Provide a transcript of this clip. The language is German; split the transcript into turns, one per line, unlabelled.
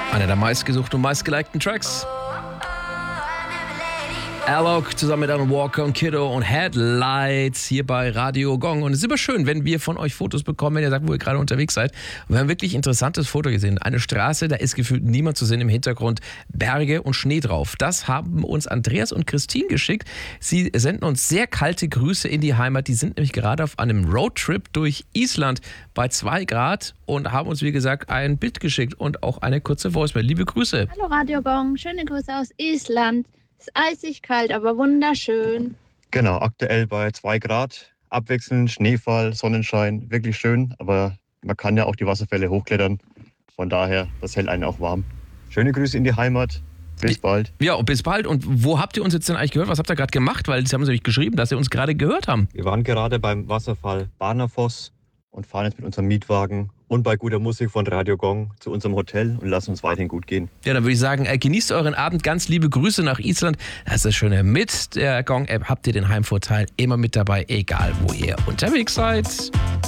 Einer der meistgesuchten und meistgelikten Tracks. Alok zusammen mit Alan Walker und Kiddo und Headlights hier bei Radio Gong. Und es ist immer schön, wenn wir von euch Fotos bekommen, wenn ihr sagt, wo ihr gerade unterwegs seid. Und wir haben wirklich ein interessantes Foto gesehen. Eine Straße, da ist gefühlt niemand zu sehen, im Hintergrund Berge und Schnee drauf. Das haben uns Andreas und Christine geschickt. Sie senden uns sehr kalte Grüße in die Heimat. Die sind nämlich gerade auf einem Roadtrip durch Island bei 2 Grad und haben uns, wie gesagt, ein Bild geschickt und auch eine kurze Voicemail. Liebe Grüße.
Hallo Radio Gong, schöne Grüße aus Island. Es ist eisig kalt, aber wunderschön.
Genau, aktuell bei 2 Grad, abwechselnd Schneefall, Sonnenschein, wirklich schön, aber man kann ja auch die Wasserfälle hochklettern, von daher, das hält einen auch warm. Schöne Grüße in die Heimat, bis bald.
Ja, und bis bald. Und wo habt ihr uns jetzt denn eigentlich gehört? Was habt ihr gerade gemacht? Weil sie haben nämlich geschrieben, dass sie uns gerade gehört haben.
Wir waren gerade beim Wasserfall Barnafoss und fahren jetzt mit unserem Mietwagen und bei guter Musik von Radio Gong zu unserem Hotel und lassen uns weiterhin gut gehen.
Ja, dann würde ich sagen, genießt euren Abend. Ganz liebe Grüße nach Island. Das ist das Schöne. Mit der Gong-App habt ihr den Heimvorteil immer mit dabei, egal wo ihr unterwegs seid.